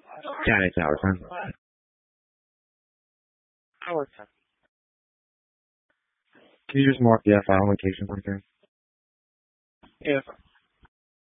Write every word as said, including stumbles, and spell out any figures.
Yeah, it's our time. Our time. Can you just mark the file location for me? Yes.